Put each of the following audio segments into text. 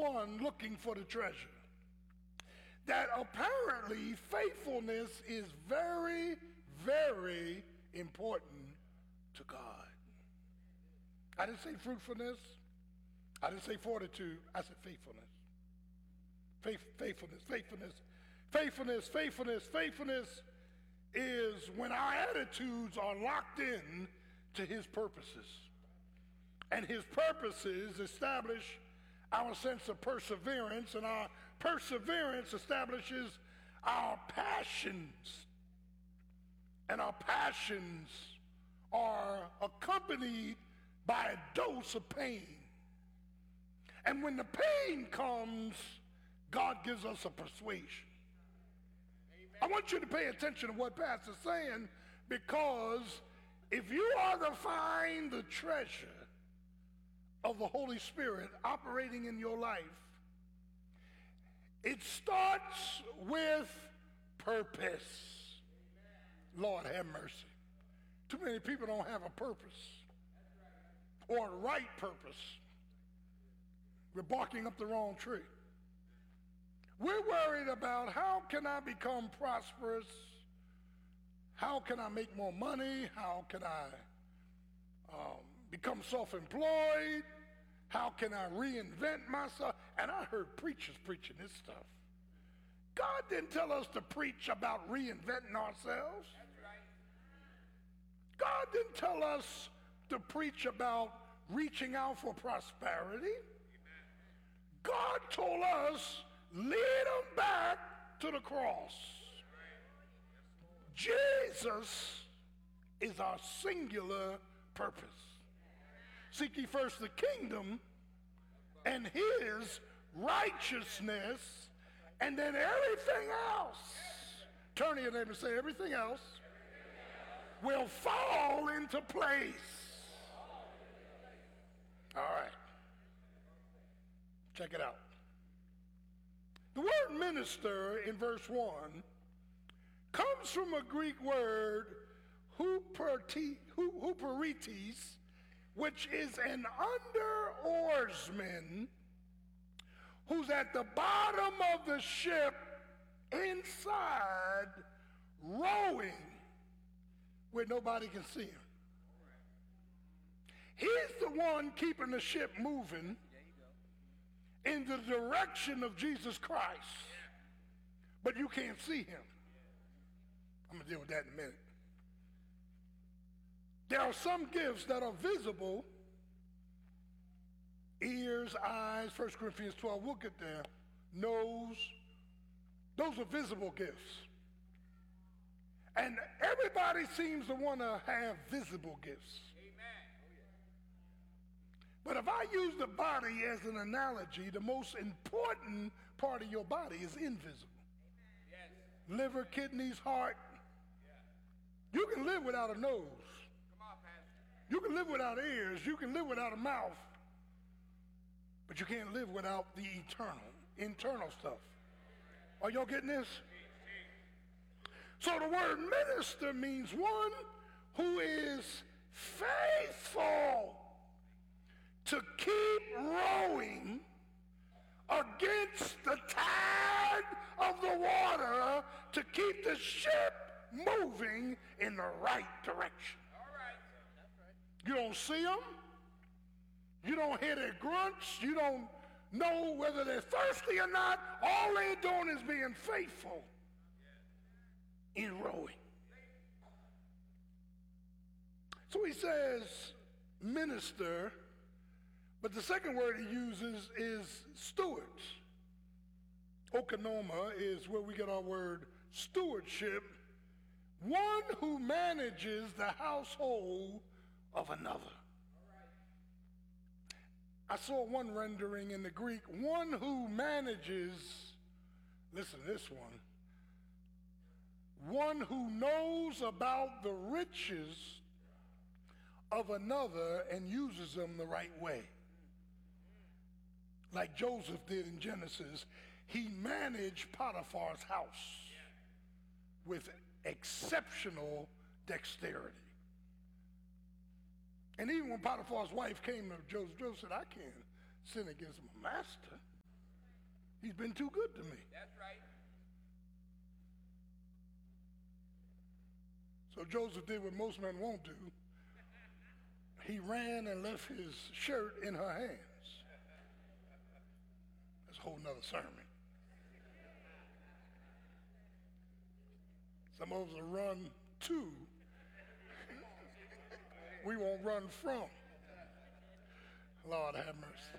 one looking for the treasure, that apparently faithfulness is very, very important to God. I didn't say fruitfulness. I didn't say fortitude. I said faithfulness. Faithfulness is when our attitudes are locked in to his purposes. And his purposes establish our sense of perseverance, and our perseverance establishes our passions. And our passions are accompanied by a dose of pain. And when the pain comes, God gives us a persuasion. I want you to pay attention to what Pastor's saying, because if you are to find the treasure of the Holy Spirit operating in your life, it starts with purpose. Lord have mercy. Too many people don't have a purpose or the right purpose. We're barking up the wrong tree. We're worried about how can I become prosperous? How can I make more money? How can I become self-employed? How can I reinvent myself? And I heard preachers preaching this stuff. God didn't tell us to preach about reinventing ourselves. God didn't tell us to preach about reaching out for prosperity. God told us, lead them back to the cross. Jesus is our singular purpose. Seek ye first the kingdom and his righteousness, and then everything else, turn to your neighbor and say, everything else will fall into place. All right. Check it out. The word minister in verse 1 comes from a Greek word huperetes, which is an under-oarsman who's at the bottom of the ship inside rowing where nobody can see him. He's the one keeping the ship moving in the direction of Jesus Christ, but you can't see him. I'm going to deal with that in a minute. There are some gifts that are visible: ears, eyes, 1 Corinthians 12, we'll get there, nose. Those are visible gifts. And everybody seems to want to have visible gifts. But if I use the body as an analogy, the most important part of your body is invisible. Yes. Liver, kidneys, heart. Yeah. You can live without a nose. Come on, Pastor. You can live without ears. You can live without a mouth. But you can't live without the internal stuff. Are y'all getting this? So the word minister means one who is faithful to keep rowing against the tide of the water to keep the ship moving in the right direction. All right. That's right. You don't see them. You don't hear their grunts. You don't know whether they're thirsty or not. All they're doing is being faithful in rowing. So he says minister, but the second word he uses is stewards. Okonoma is where we get our word stewardship. One who manages the household of another. I saw one rendering in the Greek, one who manages, listen to this one who knows about the riches of another and uses them the right way. Like Joseph did in Genesis, he managed Potiphar's house with exceptional dexterity. And even when Potiphar's wife came to Joseph, Joseph said, I can't sin against my master. He's been too good to me. That's right. So Joseph did what most men won't do. He ran and left his shirt in her hands. That's a whole nother sermon. Some of us will run to. We won't run from. Lord have mercy.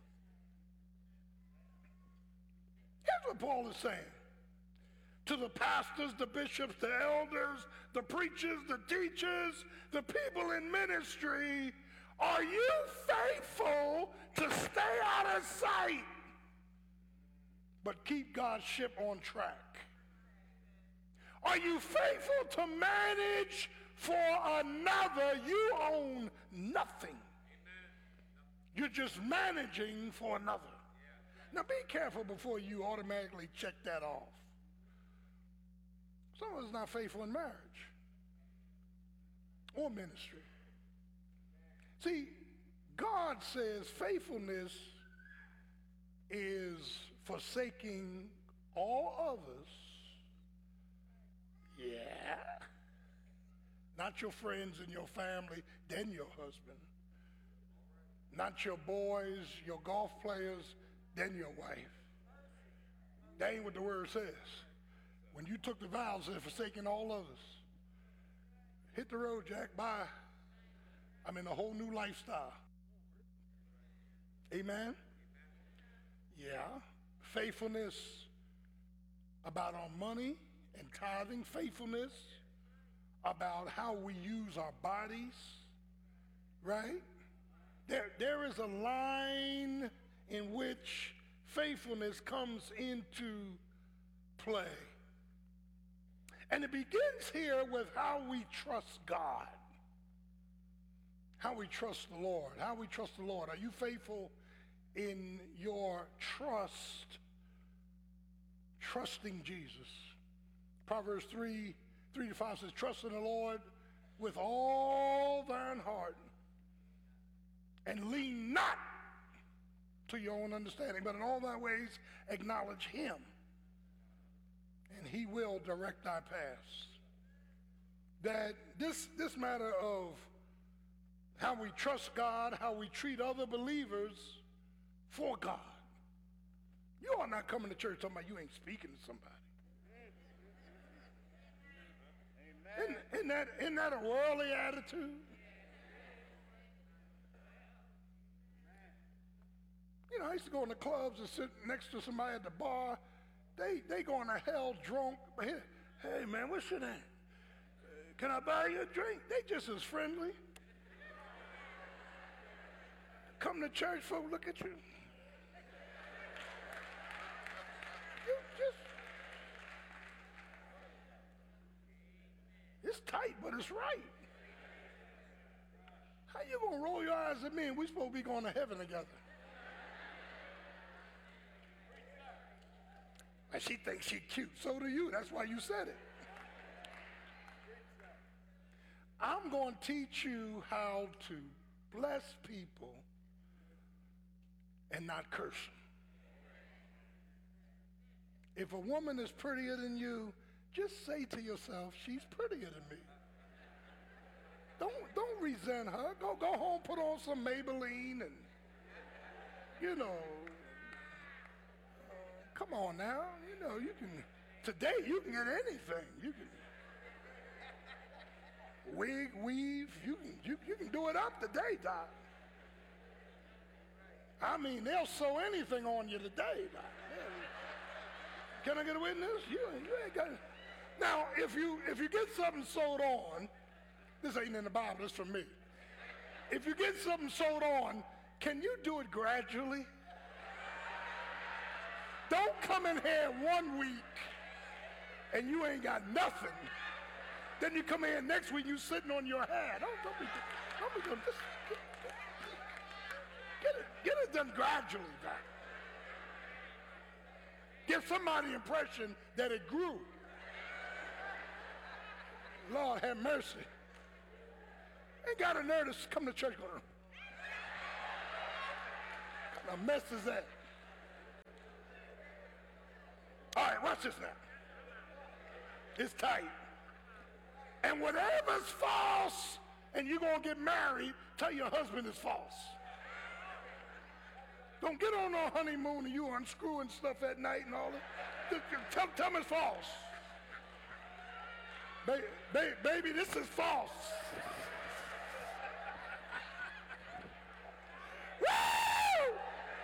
Here's what Paul is saying. To the pastors, the bishops, the elders, the preachers, the teachers, the people in ministry, are you faithful to stay out of sight, but keep God's ship on track? Are you faithful to manage for another? You own nothing. You're just managing for another. Now be careful before you automatically check that off. Some of us not faithful in marriage or ministry. See, God says faithfulness is forsaking all others. Yeah. Not your friends and your family, then your husband. Not your boys, your golf players, then your wife. That ain't what the word says. When you took the vows of forsaking all others, hit the road, Jack, bye. I'm in a whole new lifestyle. Amen? Yeah. Faithfulness about our money and tithing. Faithfulness about how we use our bodies, right? There is a line in which faithfulness comes into play. And it begins here with how we trust God, how we trust the Lord, how we trust the Lord. Are you faithful in your trusting Jesus? Proverbs 3:3-5 says, trust in the Lord with all thine heart and lean not to your own understanding, but in all thy ways acknowledge him, and he will direct thy paths. That this matter of how we trust God, how we treat other believers for God. You are not coming to church talking about you ain't speaking to somebody. Isn't that a worldly attitude? You know, I used to go in the clubs and sit next to somebody at the bar. They going to hell drunk. Hey, man, what's your name? Can I buy you a drink? They just as friendly. Come to church, folks, look at you. It's tight, but it's right. How you going to roll your eyes at me and we supposed to be going to heaven together? And she thinks she's cute. So do you. That's why you said it. I'm going to teach you how to bless people and not curse them. If a woman is prettier than you, just say to yourself, she's prettier than me. Don't resent her. Go home, put on some Maybelline and, you know, come on now. You know, today you can get anything. You can wig, weave, you can do it up today, Doc. I mean, they'll sew anything on you today, Doc. Can I get a witness? You ain't got it. Now, if you get something sewed on, this ain't in the Bible, it's from me. If you get something sewed on, can you do it gradually? Don't come in here 1 week and you ain't got nothing. Then you come in next week, you sitting on your hat. Don't be doing this. Get it done gradually, Doc. Give somebody the impression that it grew. Lord have mercy. Ain't got a nerve to come to church going, what kind of mess is that? watch this now. It's tight. And whatever's false, and you're going to get married, tell your husband it's false. Don't get on no honeymoon and you unscrewing stuff at night and all that. Tell them it's false. Baby, this is false. Woo!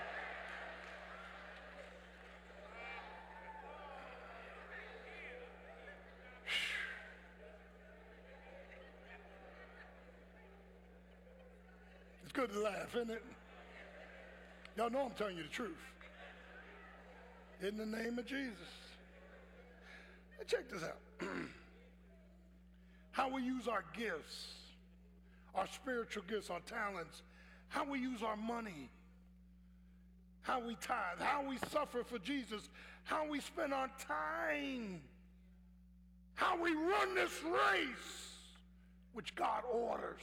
It's good to laugh, isn't it? Y'all know I'm telling you the truth. In the name of Jesus. Now check this out. How we use our gifts, our spiritual gifts, our talents, how we use our money, how we tithe, how we suffer for Jesus, how we spend our time, how we run this race, which God orders.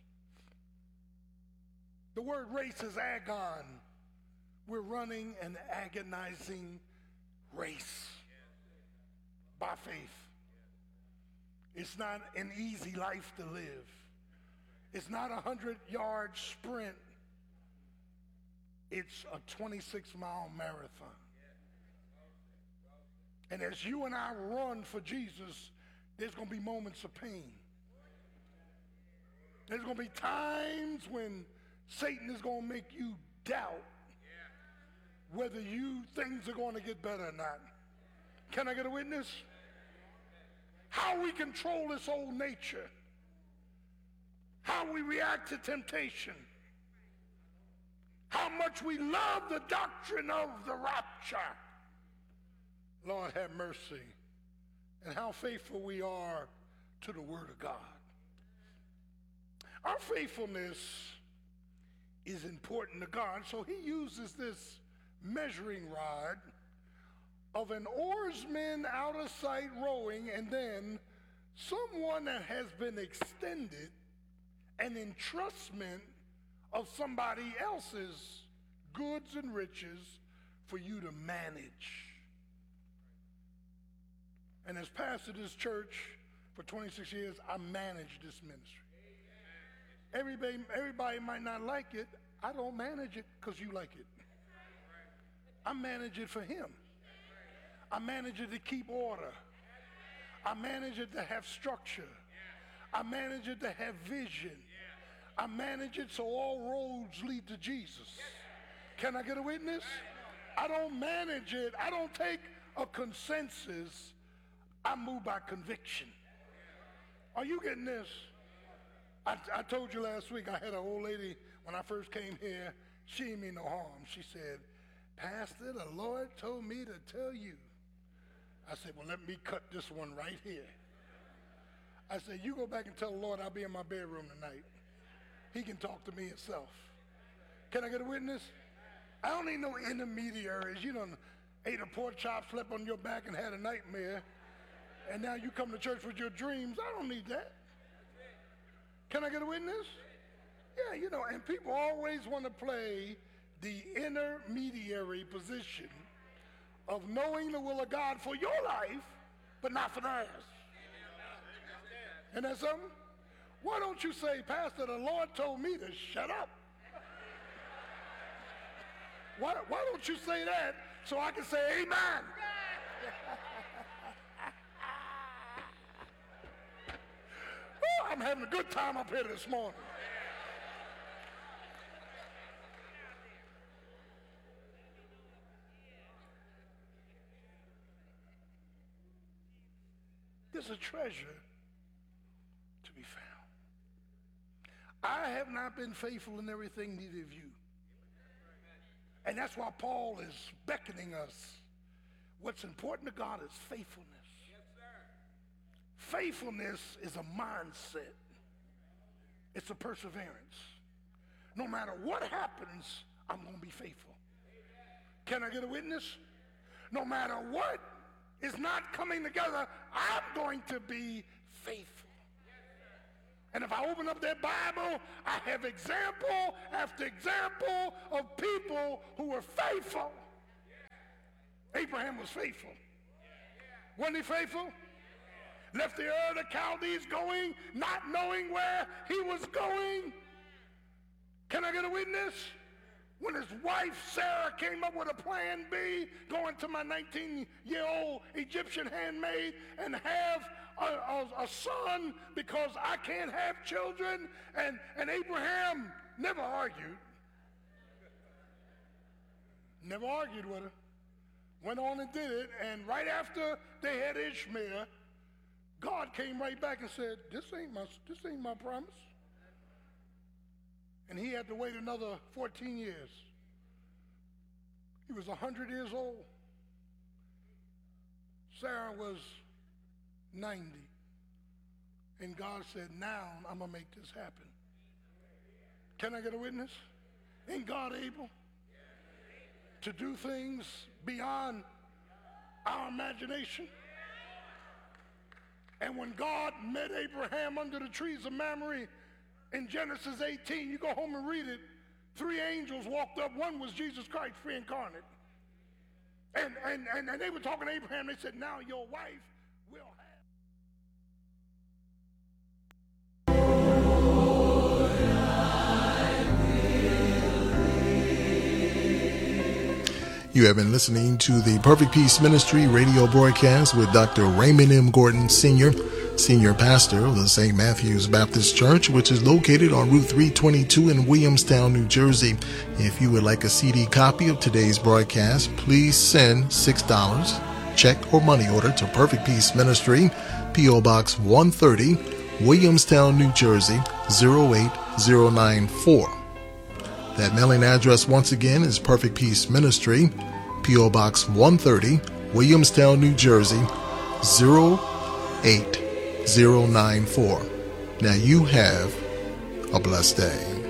The word race is agon. We're running an agonizing race by faith. It's not an easy life to live. It's not a 100-yard sprint. It's a 26-mile marathon. And as you and I run for Jesus, there's going to be moments of pain. There's going to be times when Satan is going to make you doubt whether things are going to get better or not. Can I get a witness? How we control this old nature. How we react to temptation. How much we love the doctrine of the rapture. Lord have mercy. And how faithful we are to the Word of God. Our faithfulness is important to God, so he uses this measuring rod of an oarsman out of sight rowing, and then someone that has been extended an entrustment of somebody else's goods and riches for you to manage. And as pastor of this church for 26 years, I manage this ministry. Everybody might not like it. I don't manage it because you like it. I manage it for him. I manage it to keep order. I manage it to have structure. I manage it to have vision. I manage it so all roads lead to Jesus. Can I get a witness? I don't manage it. I don't take a consensus. I move by conviction. Are you getting this? I told you last week I had an old lady when I first came here. She didn't mean no harm. She said, Pastor, the Lord told me to tell you. I said, well, let me cut this one right here. I said, you go back and tell the Lord I'll be in my bedroom tonight. He can talk to me himself. Can I get a witness? I don't need no intermediaries. You done ate a pork chop, slept on your back, and had a nightmare. And now you come to church with your dreams. I don't need that. Can I get a witness? Yeah, you know, and people always want to play the intermediary position of knowing the will of God for your life, but not for theirs. And that's something? Why don't you say, Pastor, the Lord told me to shut up? Why don't you say that so I can say amen? Oh, I'm having a good time up here this morning. There's a treasure to be found. I have not been faithful in everything, neither of you. And that's why Paul is beckoning us. What's important to God is faithfulness. Faithfulness is a mindset. It's a perseverance. No matter what happens, I'm going to be faithful. Can I get a witness? No matter what is not coming together, I'm going to be faithful. And if I open up that Bible, I have example after example of people who were faithful. Abraham was faithful. Wasn't he faithful? Left the Ur of the Chaldees going, not knowing where he was going. Can I get a witness? When his wife Sarah came up with a plan B, going to my 19-year-old Egyptian handmaid and have a son because I can't have children, and Abraham never argued. Never argued with her. Went on and did it, and right after they had Ishmael, God came right back and said, this ain't my promise. And he had to wait another 14 years. He was 100 years old. Sarah was 90. And God said, now I'm going to make this happen. Can I get a witness? Ain't God able to do things beyond our imagination? And when God met Abraham under the trees of Mamre in Genesis 18, you go home and read it, 3 angels walked up. One was Jesus Christ pre-incarnate. And they were talking to Abraham. They said, now your wife will have. You have been listening to the Perfect Peace Ministry radio broadcast with Dr. Raymond M. Gordon Sr., Senior Pastor of the St. Matthew's Baptist Church, which is located on Route 322 in Williamstown, New Jersey. If you would like a CD copy of today's broadcast, please send $6, check or money order to Perfect Peace Ministry, P.O. Box 130, Williamstown, New Jersey, 08094. That mailing address once again is Perfect Peace Ministry, P.O. Box 130, Williamstown, New Jersey, 08094. Now you have a blessed day.